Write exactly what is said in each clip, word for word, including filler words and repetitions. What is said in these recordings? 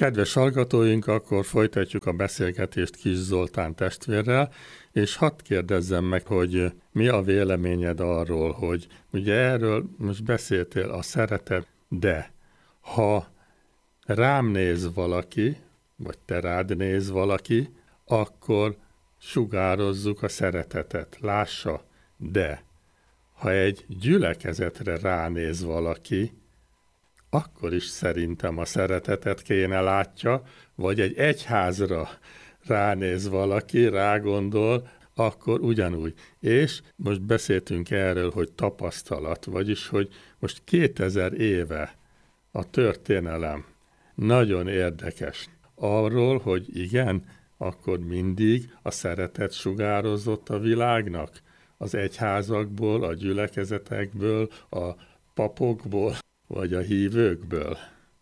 Kedves hallgatóink, akkor folytatjuk a beszélgetést Kis Zoltán testvérrel, és hadd kérdezzem meg, hogy mi a véleményed arról, hogy ugye erről most beszéltél, a szeretet, de ha rám néz valaki, vagy te rád néz valaki, akkor sugározzuk a szeretetet, lássa, de ha egy gyülekezetre ránéz valaki, akkor is szerintem a szeretetet kéne látja, vagy egy egyházra ránéz valaki, rágondol, akkor ugyanúgy. És most beszéltünk erről, hogy tapasztalat, vagyis, hogy most kétezer éve a történelem nagyon érdekes. Arról, hogy igen, akkor mindig a szeretet sugározott a világnak, az egyházakból, a gyülekezetekből, a papokból, vagy a hívőkből.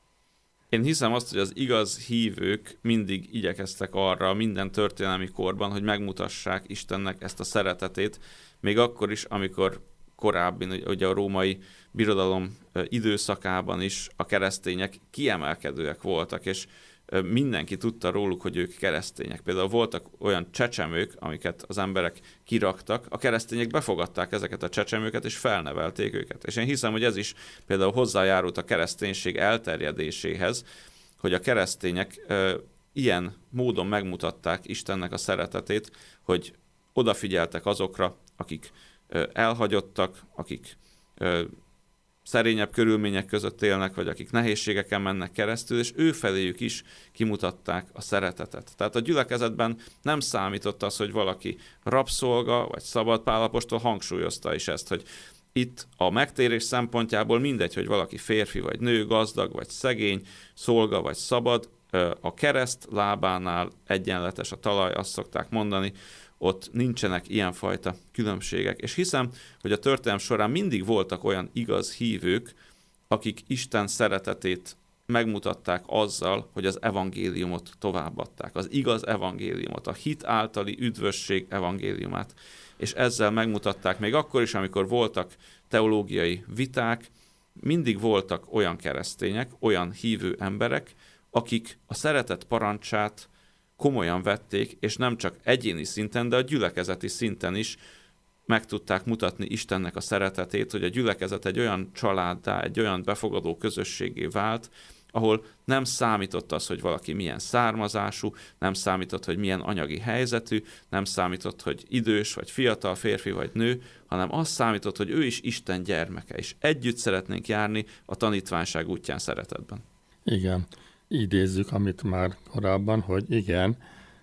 Én hiszem azt, hogy az igaz hívők mindig igyekeztek arra minden történelmi korban, hogy megmutassák Istennek ezt a szeretetét, még akkor is, amikor korábbi, ugye a római birodalom időszakában is a keresztények kiemelkedőek voltak, és mindenki tudta róluk, hogy ők keresztények. Például voltak olyan csecsemők, amiket az emberek kiraktak, a keresztények befogadták ezeket a csecsemőket, és felnevelték őket. És én hiszem, hogy ez is például hozzájárult a kereszténység elterjedéséhez, hogy a keresztények e, ilyen módon megmutatták Istennek a szeretetét, hogy odafigyeltek azokra, akik e, elhagyottak, akik e, szerényebb körülmények között élnek, vagy akik nehézségeken mennek keresztül, és ő feléjük is kimutatták a szeretetet. Tehát a gyülekezetben nem számított az, hogy valaki rabszolga, vagy szabad. Pál apostol hangsúlyozta is ezt, hogy itt a megtérés szempontjából mindegy, hogy valaki férfi vagy nő, gazdag vagy szegény, szolga vagy szabad, a kereszt lábánál egyenletes a talaj, azt szokták mondani, ott nincsenek ilyenfajta különbségek. És hiszem, hogy a történelem során mindig voltak olyan igaz hívők, akik Isten szeretetét megmutatták azzal, hogy az evangéliumot továbbadták. Az igaz evangéliumot, a hit általi üdvösség evangéliumát. És ezzel megmutatták még akkor is, amikor voltak teológiai viták, mindig voltak olyan keresztények, olyan hívő emberek, akik a szeretet parancsát komolyan vették, és nem csak egyéni szinten, de a gyülekezeti szinten is meg tudták mutatni Istennek a szeretetét, hogy a gyülekezet egy olyan családdá, egy olyan befogadó közösségé vált, ahol nem számított az, hogy valaki milyen származású, nem számított, hogy milyen anyagi helyzetű, nem számított, hogy idős, vagy fiatal, férfi, vagy nő, hanem az számított, hogy ő is Isten gyermeke, és együtt szeretnénk járni a tanítványság útján szeretetben. Igen. Idézzük, amit már korábban, hogy igen,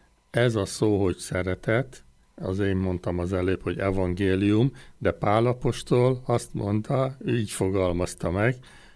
ez a szó, hogy szeretet, az én mondtam az előbb, hogy evangélium, de Pál apostol azt mondta, így fogalmazta meg,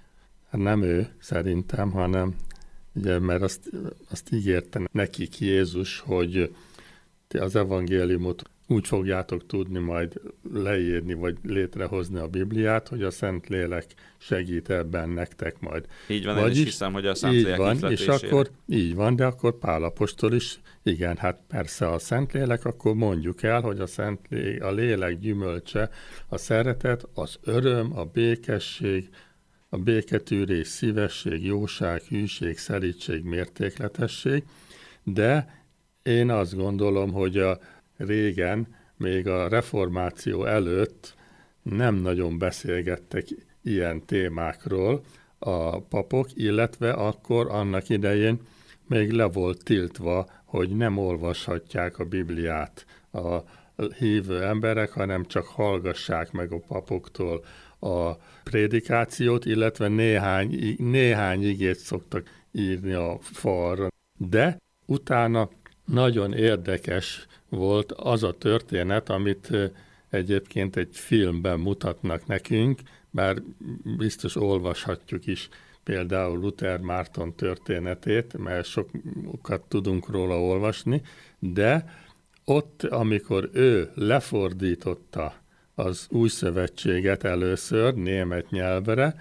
nem ő szerintem, hanem ugye, mert azt, azt ígérte nekik Jézus, hogy ti az evangéliumot úgy fogjátok tudni majd leírni, vagy létrehozni a Bibliát, hogy a Szentlélek segít ebben nektek majd. Így van, Vagyis, én is hiszem, hogy a Szentlélek így van, és akkor így van, de akkor Pál apostol is, igen, hát persze a Szentlélek, akkor mondjuk el, hogy a, Szentlélek, a lélek gyümölcse, a szeretet, az öröm, a békesség, a béketűrés, szívesség, jóság, hűség, szelídség, mértékletesség, de én azt gondolom, hogy a régen, még a reformáció előtt nem nagyon beszélgettek ilyen témákról a papok, illetve akkor annak idején még le volt tiltva, hogy nem olvashatják a Bibliát a hívő emberek, hanem csak hallgassák meg a papoktól a prédikációt, illetve néhány, néhány igét szoktak írni a falra. De utána nagyon érdekes volt az a történet, amit egyébként egy filmben mutatnak nekünk, bár biztos olvashatjuk is például Luther Márton történetét, mert sokat tudunk róla olvasni, de ott, amikor ő lefordította az új szövetséget először német nyelvre,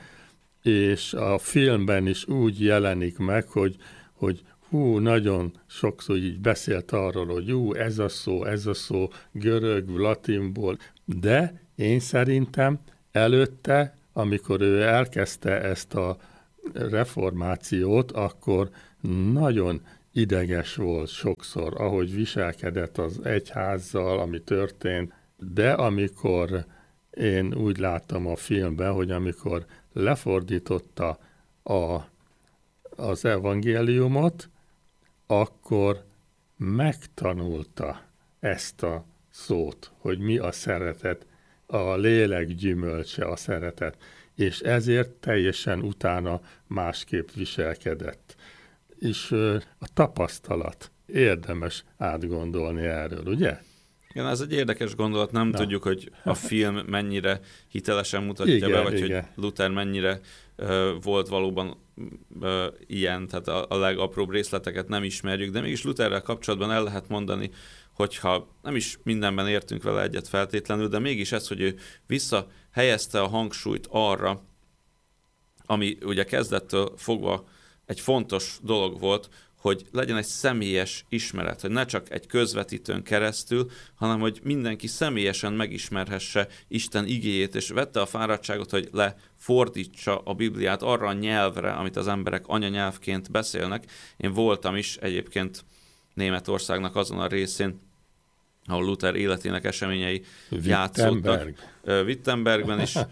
és a filmben is úgy jelenik meg, hogy, hogy hú, nagyon sokszor így beszélt arról, hogy hú, ez a szó, ez a szó görög, latinból, de én szerintem előtte, amikor ő elkezdte ezt a reformációt, akkor nagyon ideges volt sokszor, ahogy viselkedett az egyházzal, ami történt, de amikor én úgy láttam a filmben, hogy amikor lefordította a, az evangéliumot, akkor megtanulta ezt a szót, hogy mi a szeretet, a lélek gyümölcse a szeretet, és ezért teljesen utána másképp viselkedett. És a tapasztalat érdemes átgondolni erről, ugye? Igen, ez egy érdekes gondolat, nem Na. tudjuk, hogy a film mennyire hitelesen mutatja igen, be, vagy igen. hogy Luther mennyire uh, volt valóban uh, ilyen, tehát a, a legapróbb részleteket nem ismerjük, de mégis Lutherrel kapcsolatban el lehet mondani, hogyha nem is mindenben értünk vele egyet feltétlenül, de mégis ez, hogy ő visszahelyezte a hangsúlyt arra, ami ugye kezdettől fogva egy fontos dolog volt, hogy legyen egy személyes ismeret, hogy ne csak egy közvetítőn keresztül, hanem hogy mindenki személyesen megismerhesse Isten igéjét, és vette a fáradtságot, hogy lefordítsa a Bibliát arra a nyelvre, amit az emberek anyanyelvként beszélnek. Én voltam is egyébként Németországnak azon a részén, ahol Luther életének eseményei játszódtak. Wittenbergben is,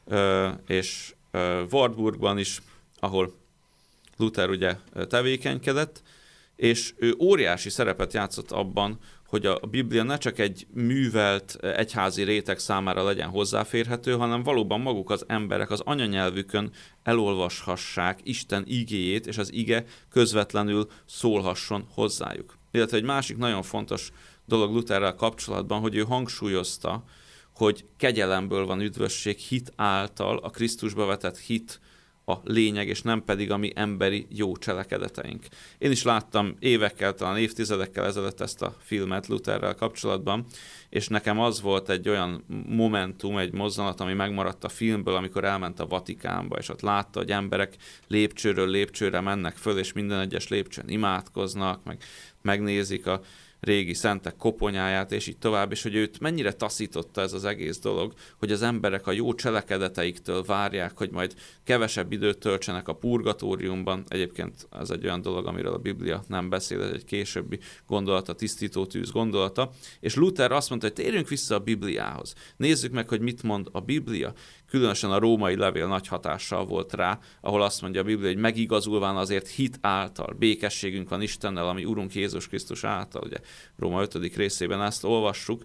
és Wartburgban is, ahol Luther ugye tevékenykedett, és ő óriási szerepet játszott abban, hogy a Biblia ne csak egy művelt egyházi réteg számára legyen hozzáférhető, hanem valóban maguk az emberek az anyanyelvükön elolvashassák Isten igéjét, és az ige közvetlenül szólhasson hozzájuk. Illetve egy másik nagyon fontos dolog Lutherrel kapcsolatban, hogy ő hangsúlyozta, hogy kegyelemből van üdvösség hit által, a Krisztusba vetett hit a lényeg, és nem pedig a mi emberi jó cselekedeteink. Én is láttam évekkel, talán évtizedekkel ezelőtt ezt a filmet Lutherrel kapcsolatban, és nekem az volt egy olyan momentum, egy mozzanat, ami megmaradt a filmből, amikor elment a Vatikánba, és ott látta, hogy emberek lépcsőről lépcsőre mennek föl, és minden egyes lépcsőn imádkoznak, meg megnézik a régi szentek koponyáját, és így tovább, és hogy őt mennyire taszította ez az egész dolog, hogy az emberek a jó cselekedeteiktől várják, hogy majd kevesebb időt töltsenek a purgatóriumban. Egyébként ez egy olyan dolog, amiről a Biblia nem beszél, ez egy későbbi gondolata, tisztító tűz gondolata. És Luther azt mondta, hogy térjünk vissza a Bibliához. Nézzük meg, hogy mit mond a Biblia. Különösen a római levél nagy hatással volt rá, ahol azt mondja a Biblia, hogy megigazulván azért hit által, békességünk van Istennel, ami Urunk Jézus Krisztus által, ugye Róma ötödik részében ezt olvassuk,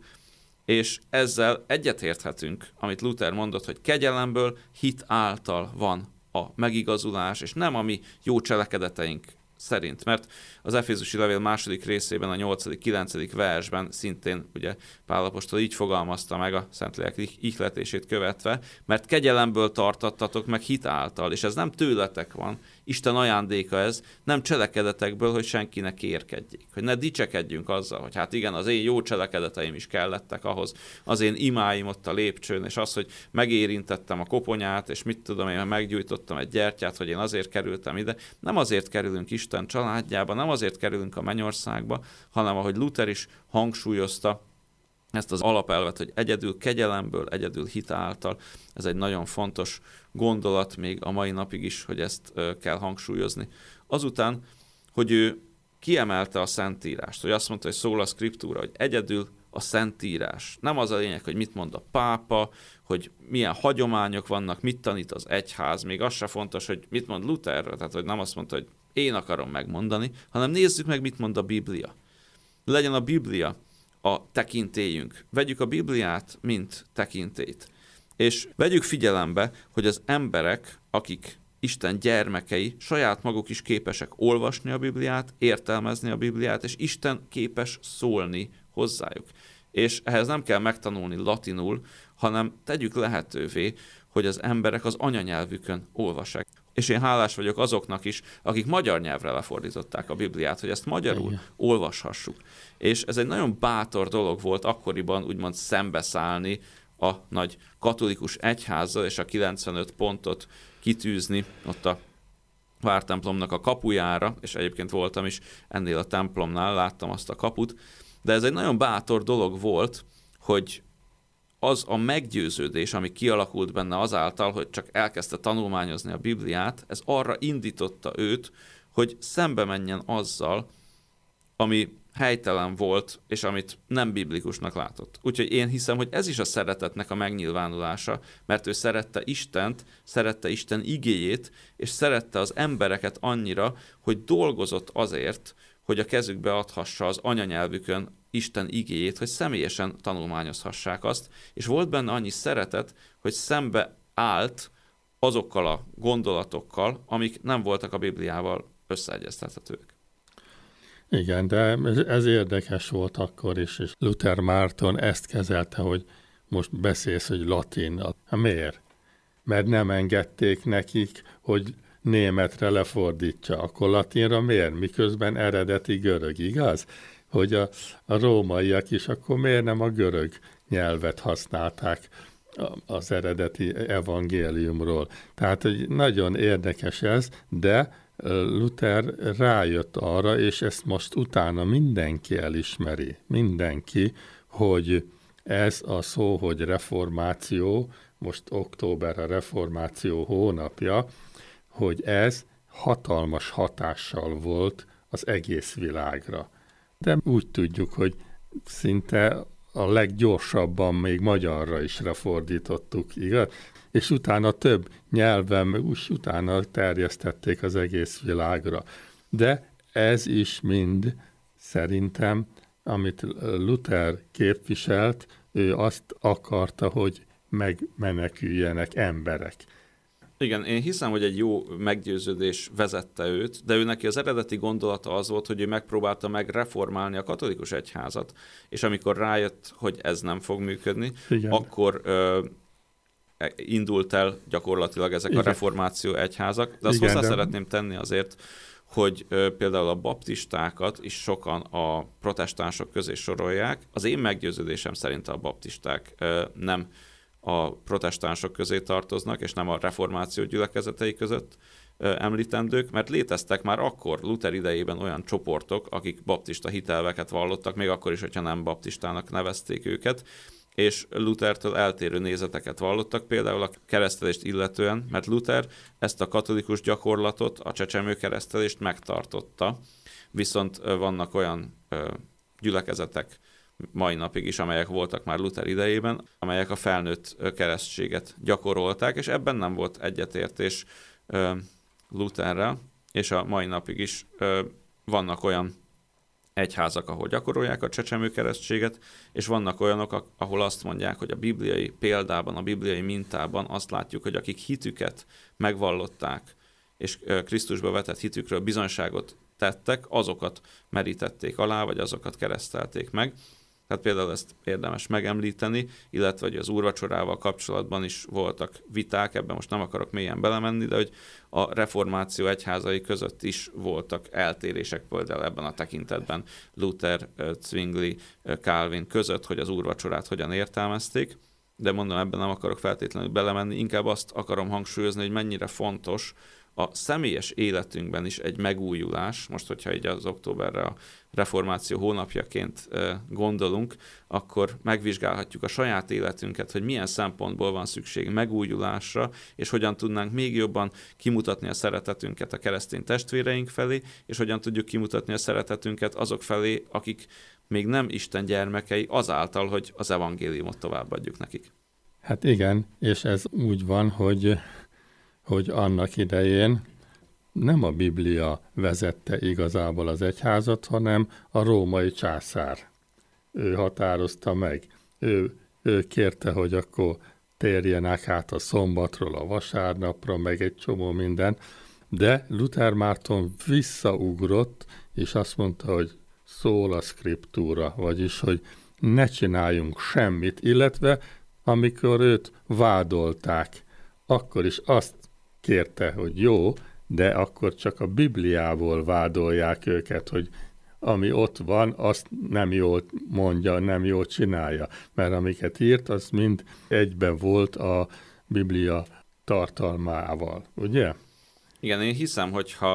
és ezzel egyetérthetünk, amit Luther mondott, hogy kegyelemből hit által van a megigazulás, és nem a mi jó cselekedeteink szerint, mert az Efézusi levél második részében, a nyolcadik-kilencedik versben szintén ugye Pál apostol így fogalmazta meg a Szentlélek ihletését követve, mert kegyelemből tartattatok meg hit által, és ez nem tőletek van, Isten ajándéka ez, nem cselekedetekből, hogy senki ne kérkedjék, hogy ne dicsekedjünk azzal, hogy hát igen, az én jó cselekedeteim is kellettek ahhoz, az én imáim ott a lépcsőn, és az, hogy megérintettem a koponyát, és mit tudom én, meggyújtottam egy gyertyát, hogy én azért kerültem ide, nem azért kerülünk Isten családjába, nem azért kerülünk a mennyországba, hanem ahogy Luther is hangsúlyozta, ezt az alapelvet, hogy egyedül kegyelemből, egyedül hit által. Ez egy nagyon fontos gondolat még a mai napig is, hogy ezt kell hangsúlyozni. Azután, hogy ő kiemelte a Szentírást, hogy azt mondta, hogy szól a Szkriptúra, hogy egyedül a Szentírás. Nem az a lényeg, hogy mit mond a pápa, hogy milyen hagyományok vannak, mit tanít az egyház, még az se fontos, hogy mit mond Luther, tehát hogy nem azt mondta, hogy én akarom megmondani, hanem nézzük meg, mit mond a Biblia. Legyen a Biblia a tekintélyünk. Vegyük a Bibliát, mint tekintélyt. És vegyük figyelembe, hogy az emberek, akik Isten gyermekei, saját maguk is képesek olvasni a Bibliát, értelmezni a Bibliát, és Isten képes szólni hozzájuk. És ehhez nem kell megtanulni latinul, hanem tegyük lehetővé, hogy az emberek az anyanyelvükön olvassák. És én hálás vagyok azoknak is, akik magyar nyelvre lefordították a Bibliát, hogy ezt magyarul Igen. olvashassuk. És ez egy nagyon bátor dolog volt akkoriban úgymond szembeszállni a nagy katolikus egyházzal, és a kilencvenöt pontot kitűzni ott a vártemplomnak a kapujára, és egyébként voltam is ennél a templomnál, láttam azt a kaput, de ez egy nagyon bátor dolog volt, hogy az a meggyőződés, ami kialakult benne azáltal, hogy csak elkezdte tanulmányozni a Bibliát, ez arra indította őt, hogy szembe menjen azzal, ami helytelen volt, és amit nem biblikusnak látott. Úgyhogy én hiszem, hogy ez is a szeretetnek a megnyilvánulása, mert ő szerette Istent, szerette Isten igéjét, és szerette az embereket annyira, hogy dolgozott azért, hogy a kezükbe adhassa az anyanyelvükön Isten igéjét, hogy személyesen tanulmányozhassák azt, és volt benne annyi szeretet, hogy szembe állt azokkal a gondolatokkal, amik nem voltak a Bibliával összeegyeztethetők. Igen, de ez, ez érdekes volt akkor is, és Luther Márton ezt kezelte, hogy most beszélsz, hogy latinnal. Hát miért? Mert nem engedték nekik, hogy németre lefordítsa. Akkor latinra miért? Miközben eredeti görög, igaz? Hogy a, a rómaiak is akkor miért nem a görög nyelvet használták az eredeti evangéliumról. Tehát hogy nagyon érdekes ez, de Luther rájött arra, és ezt most utána mindenki elismeri, mindenki, hogy ez a szó, hogy reformáció, most október a reformáció hónapja, hogy ez hatalmas hatással volt az egész világra. De úgy tudjuk, hogy szinte a leggyorsabban még magyarra is lefordítottuk, igaz? És utána több nyelven, úgy utána terjesztették az egész világra. De ez is mind szerintem, amit Luther képviselt, ő azt akarta, hogy megmeneküljenek emberek. Igen, én hiszem, hogy egy jó meggyőződés vezette őt, de ő neki az eredeti gondolata az volt, hogy ő megpróbálta meg reformálni a katolikus egyházat, és amikor rájött, hogy ez nem fog működni, igen, akkor ö, indult el gyakorlatilag ezek igen. a reformáció egyházak, de azt igen, hozzá de... szeretném tenni azért, hogy ö, például a baptistákat is sokan a protestánsok közé sorolják. Az én meggyőződésem szerint a baptisták ö, nem a protestánsok közé tartoznak, és nem a reformáció gyülekezetei között ö, említendők, mert léteztek már akkor Luther idejében olyan csoportok, akik baptista hitelveket vallottak, még akkor is, hogyha nem baptistának nevezték őket, és Luthertől eltérő nézeteket vallottak, például a keresztelést illetően, mert Luther ezt a katolikus gyakorlatot, a csecsemő keresztelést megtartotta, viszont vannak olyan ö, gyülekezetek, mai napig is, amelyek voltak már Luther idejében, amelyek a felnőtt keresztséget gyakorolták, és ebben nem volt egyetértés ö, Lutherrel, és a mai napig is ö, vannak olyan egyházak, ahol gyakorolják a csecsemő keresztséget, és vannak olyanok, ahol azt mondják, hogy a bibliai példában, a bibliai mintában azt látjuk, hogy akik hitüket megvallották, és Krisztusba vetett hitükről bizonyságot tettek, azokat merítették alá, vagy azokat keresztelték meg. Tehát például ezt érdemes megemlíteni, illetve hogy az úrvacsorával kapcsolatban is voltak viták, ebben most nem akarok mélyen belemenni, de hogy a reformáció egyházai között is voltak eltérések például ebben a tekintetben Luther, Zwingli, Calvin között, hogy az úrvacsorát hogyan értelmezték, de mondom, ebben nem akarok feltétlenül belemenni, inkább azt akarom hangsúlyozni, hogy mennyire fontos a személyes életünkben is egy megújulás, most, hogyha így az októberre a reformáció hónapjaként gondolunk, akkor megvizsgálhatjuk a saját életünket, hogy milyen szempontból van szükség megújulásra, és hogyan tudnánk még jobban kimutatni a szeretetünket a keresztény testvéreink felé, és hogyan tudjuk kimutatni a szeretetünket azok felé, akik még nem Isten gyermekei, azáltal, hogy az evangéliumot továbbadjuk nekik. Hát igen, és ez úgy van, hogy hogy annak idején nem a Biblia vezette igazából az egyházat, hanem a római császár. Ő határozta meg. Ő, ő kérte, hogy akkor térjenek át a szombatról a vasárnapra, meg egy csomó minden, de Luther Márton visszaugrott, és azt mondta, hogy szól a szkriptúra, vagyis, hogy ne csináljunk semmit, illetve amikor őt vádolták, akkor is azt kérte, hogy jó, de akkor csak a Bibliából vádolják őket, hogy ami ott van, azt nem jól mondja, nem jól csinálja. Mert amiket írt, az mind egyben volt a Biblia tartalmával, ugye? Igen, én hiszem, hogyha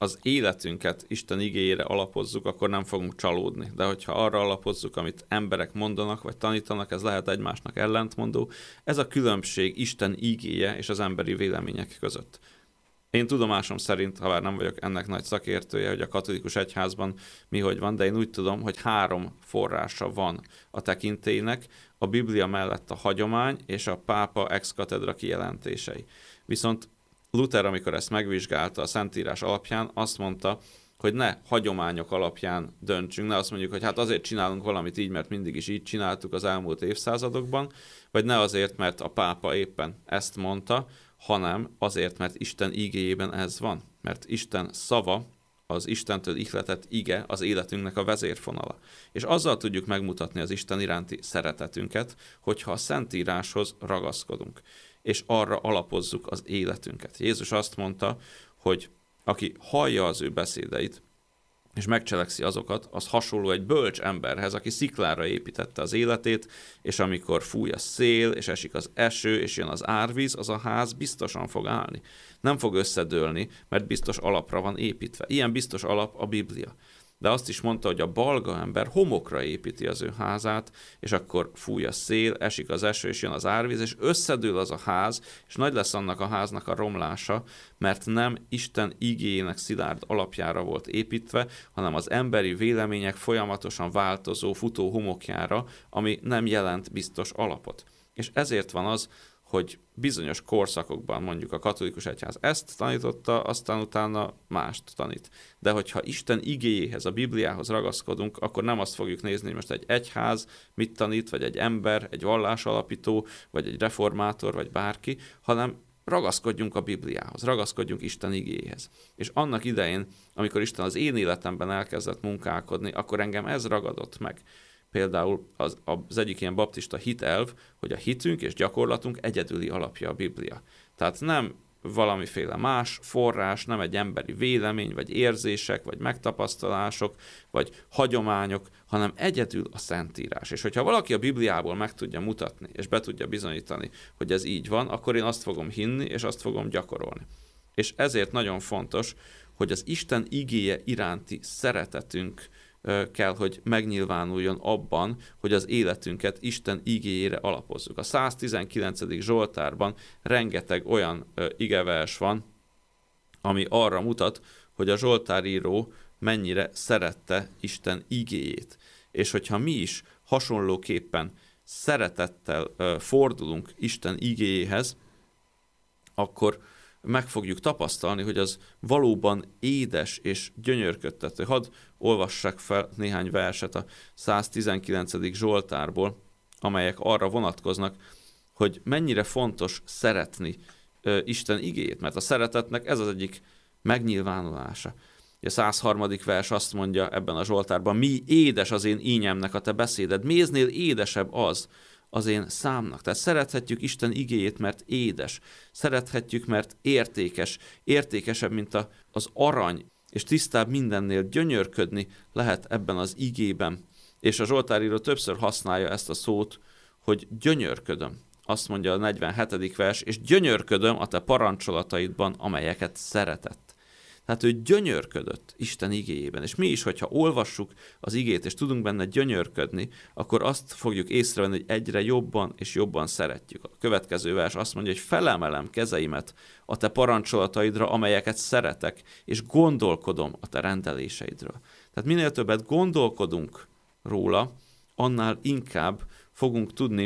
az életünket Isten igéjére alapozzuk, akkor nem fogunk csalódni. De hogyha arra alapozzuk, amit emberek mondanak, vagy tanítanak, ez lehet egymásnak ellentmondó. Ez a különbség Isten igéje és az emberi vélemények között. Én tudomásom szerint, ha bár nem vagyok ennek nagy szakértője, hogy a katolikus egyházban mi hogy van, de én úgy tudom, hogy három forrása van a tekintélynek, a Biblia mellett a hagyomány és a pápa ex cathedra kijelentései. Viszont Luther, amikor ezt megvizsgálta a Szentírás alapján, azt mondta, hogy ne hagyományok alapján döntsünk, ne azt mondjuk, hogy hát azért csinálunk valamit így, mert mindig is így csináltuk az elmúlt évszázadokban, vagy ne azért, mert a pápa éppen ezt mondta, hanem azért, mert Isten igéjében ez van. Mert Isten szava, az Istentől ihletett ige az életünknek a vezérfonala. És azzal tudjuk megmutatni az Isten iránti szeretetünket, hogyha a Szentíráshoz ragaszkodunk, és arra alapozzuk az életünket. Jézus azt mondta, hogy aki hallja az ő beszédeit, és megcselekszi azokat, az hasonló egy bölcs emberhez, aki sziklára építette az életét, és amikor fúj a szél, és esik az eső, és jön az árvíz, az a ház biztosan fog állni. Nem fog összedőlni, mert biztos alapra van építve. Ilyen biztos alap a Biblia. De azt is mondta, hogy a balga ember homokra építi az ő házát, és akkor fúj a szél, esik az eső, és jön az árvíz, és összedől az a ház, és nagy lesz annak a háznak a romlása, mert nem Isten igéjének szilárd alapjára volt építve, hanem az emberi vélemények folyamatosan változó, futó homokjára, ami nem jelent biztos alapot. És ezért van az, hogy bizonyos korszakokban mondjuk a katolikus egyház ezt tanította, aztán utána mást tanít. De hogyha Isten igéjéhez, a Bibliához ragaszkodunk, akkor nem azt fogjuk nézni, hogy most egy egyház mit tanít, vagy egy ember, egy vallásalapító, vagy egy reformátor, vagy bárki, hanem ragaszkodjunk a Bibliához, ragaszkodjunk Isten igéjéhez. És annak idején, amikor Isten az én életemben elkezdett munkálkodni, akkor engem ez ragadott meg. Például az, az egyik ilyen baptista hitelv, hogy a hitünk és gyakorlatunk egyedüli alapja a Biblia. Tehát nem valamiféle más forrás, nem egy emberi vélemény, vagy érzések, vagy megtapasztalások, vagy hagyományok, hanem egyedül a Szentírás. És hogyha valaki a Bibliából meg tudja mutatni, és be tudja bizonyítani, hogy ez így van, akkor én azt fogom hinni, és azt fogom gyakorolni. És ezért nagyon fontos, hogy az Isten igéje iránti szeretetünk kell, hogy megnyilvánuljon abban, hogy az életünket Isten igéjére alapozzuk. A száztizenkilencedik Zsoltárban rengeteg olyan igevers van, ami arra mutat, hogy a zsoltáríró mennyire szerette Isten igéjét. És hogyha mi is hasonlóképpen szeretettel fordulunk Isten igéjéhez, akkor meg fogjuk tapasztalni, hogy az valóban édes és gyönyörködtető. Hadd olvassak fel néhány verset a száztizenkilencedik Zsoltárból, amelyek arra vonatkoznak, hogy mennyire fontos szeretni ö, Isten igéjét, mert a szeretetnek ez az egyik megnyilvánulása. A százharmadik vers azt mondja ebben a Zsoltárban, mi édes az én ínyemnek a te beszéded, méznél édesebb az, az én számnak. Tehát szerethetjük Isten igéjét, mert édes. Szerethetjük, mert értékes. Értékesebb, mint a, az arany, és tisztább mindennél. Gyönyörködni lehet ebben az igében. És a zsoltáríró többször használja ezt a szót, hogy gyönyörködöm. Azt mondja a negyvenhetedik vers, és gyönyörködöm a te parancsolataidban, amelyeket szeretett. Tehát ő gyönyörködött Isten igéjében. És mi is, hogyha olvassuk az igét, és tudunk benne gyönyörködni, akkor azt fogjuk észrevenni, hogy egyre jobban és jobban szeretjük. A következő vers azt mondja, hogy felemelem kezeimet a te parancsolataidra, amelyeket szeretek, és gondolkodom a te rendeléseidről. Tehát minél többet gondolkodunk róla, annál inkább fogunk tudni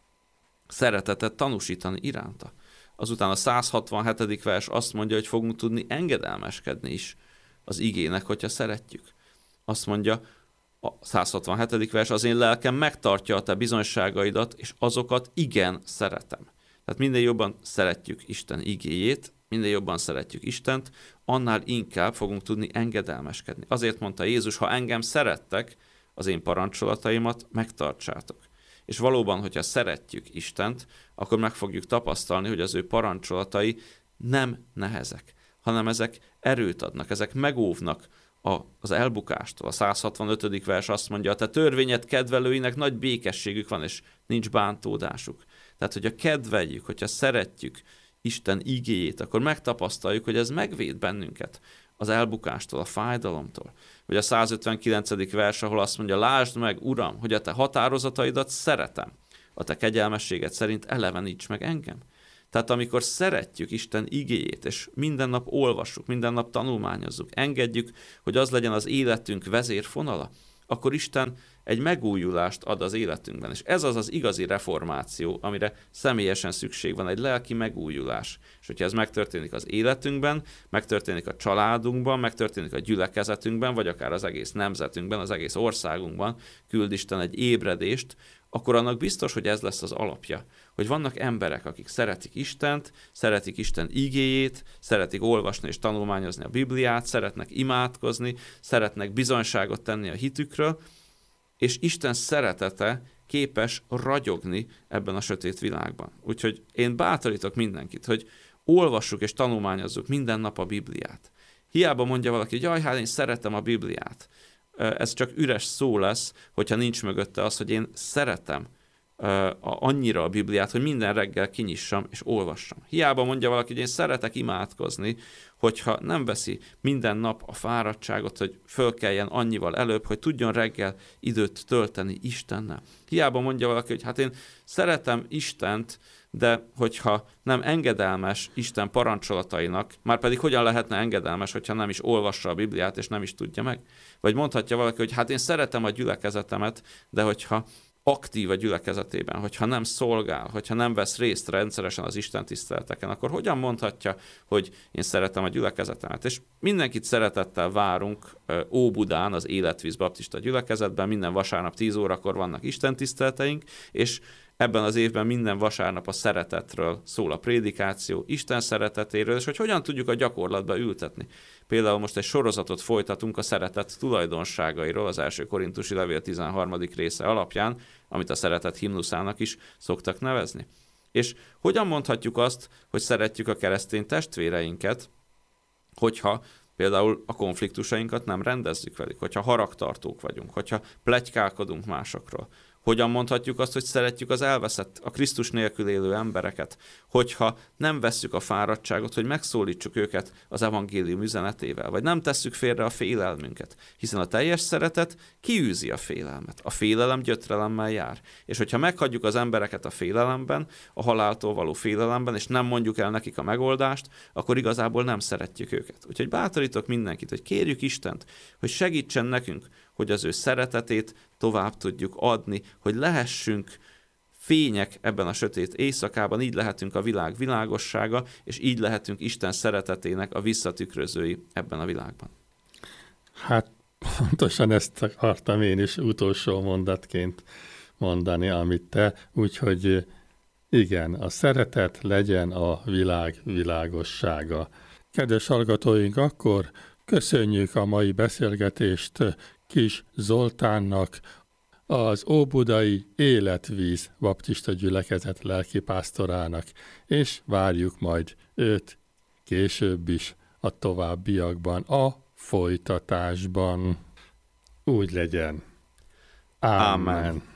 szeretetet tanúsítani iránta. Azután a százhatvanhetedik vers azt mondja, hogy fogunk tudni engedelmeskedni is az igének, hogyha szeretjük. Azt mondja a százhatvanhetedik vers, az én lelkem megtartja a te bizonyságaidat, és azokat igen szeretem. Tehát minél jobban szeretjük Isten igéjét, minél jobban szeretjük Istent, annál inkább fogunk tudni engedelmeskedni. Azért mondta Jézus, ha engem szerettek, az én parancsolataimat megtartsátok. És valóban, hogyha szeretjük Istent, akkor meg fogjuk tapasztalni, hogy az ő parancsolatai nem nehezek, hanem ezek erőt adnak, ezek megóvnak a, az elbukástól. A százhatvanötödik vers azt mondja, a te törvényed kedvelőinek nagy békességük van, és nincs bántódásuk. Tehát, hogyha kedveljük, hogyha szeretjük Isten igéjét, akkor megtapasztaljuk, hogy ez megvéd bennünket az elbukástól, a fájdalomtól. Vagy a százötvenkilencedik vers, ahol azt mondja, lásd meg, Uram, hogy a te határozataidat szeretem. A te kegyelmességed szerint eleveníts meg engem. Tehát amikor szeretjük Isten igéjét, és minden nap olvassuk, minden nap tanulmányozzuk, engedjük, hogy az legyen az életünk vezérfonala, akkor Isten egy megújulást ad az életünkben. És ez az az igazi reformáció, amire személyesen szükség van, egy lelki megújulás. És hogyha ez megtörténik az életünkben, megtörténik a családunkban, megtörténik a gyülekezetünkben, vagy akár az egész nemzetünkben, az egész országunkban, küld Isten egy ébredést, akkor annak biztos, hogy ez lesz az alapja. Hogy vannak emberek, akik szeretik Istent, szeretik Isten igéjét, szeretik olvasni és tanulmányozni a Bibliát, szeretnek imádkozni, szeretnek bizonyságot tenni a hitükről, és Isten szeretete képes ragyogni ebben a sötét világban. Úgyhogy én bátorítok mindenkit, hogy olvassuk és tanulmányozzuk minden nap a Bibliát. Hiába mondja valaki, hogy jaj, hát én szeretem a Bibliát. Ez csak üres szó lesz, hogyha nincs mögötte az, hogy én szeretem annyira a Bibliát, hogy minden reggel kinyissam és olvassam. Hiába mondja valaki, hogy én szeretek imádkozni, hogyha nem veszi minden nap a fáradtságot, hogy fölkeljen annyival előbb, hogy tudjon reggel időt tölteni Istennel. Hiába mondja valaki, hogy hát én szeretem Istent, de hogyha nem engedelmes Isten parancsolatainak, már pedig hogyan lehetne engedelmes, hogyha nem is olvassa a Bibliát, és nem is tudja meg? Vagy mondhatja valaki, hogy hát én szeretem a gyülekezetemet, de hogyha aktív a gyülekezetében, hogyha nem szolgál, hogyha nem vesz részt rendszeresen az Isten tiszteleteken, akkor hogyan mondhatja, hogy én szeretem a gyülekezetemet? És mindenkit szeretettel várunk Óbudán, az Életvíz Baptista gyülekezetben, minden vasárnap tíz órakor vannak Isten tiszteleteink, és ebben az évben minden vasárnap a szeretetről szól a prédikáció, Isten szeretetéről, és hogy hogyan tudjuk a gyakorlatba ültetni. Például most egy sorozatot folytatunk a szeretet tulajdonságairól, az első korintusi levél tizenharmadik része alapján, amit a szeretet himnuszának is szoktak nevezni. És hogyan mondhatjuk azt, hogy szeretjük a keresztény testvéreinket, hogyha például a konfliktusainkat nem rendezzük velük, hogyha haragtartók vagyunk, hogyha pletykálkodunk másokról. Hogyan mondhatjuk azt, hogy szeretjük az elveszett, a Krisztus nélkül élő embereket, hogyha nem vesszük a fáradtságot, hogy megszólítsuk őket az evangélium üzenetével, vagy nem tesszük félre a félelmünket, hiszen a teljes szeretet kiűzi a félelmet. A félelem gyötrelemmel jár. És hogyha meghagyjuk az embereket a félelemben, a haláltól való félelemben, és nem mondjuk el nekik a megoldást, akkor igazából nem szeretjük őket. Úgyhogy bátorítok mindenkit, hogy kérjük Istent, hogy segítsen nekünk, hogy az ő szeretetét tovább tudjuk adni, hogy lehessünk fények ebben a sötét éjszakában, így lehetünk a világ világossága, és így lehetünk Isten szeretetének a visszatükrözői ebben a világban. Hát pontosan ezt akartam én is utolsó mondatként mondani, amit te, úgyhogy igen, a szeretet legyen a világ világossága. Kedves hallgatóink, akkor köszönjük a mai beszélgetést Kis Zoltánnak, az Óbudai Életvíz Baptista gyülekezet lelkipásztorának, és várjuk majd őt később is a továbbiakban, a folytatásban. Úgy legyen. Ámen. Ámen.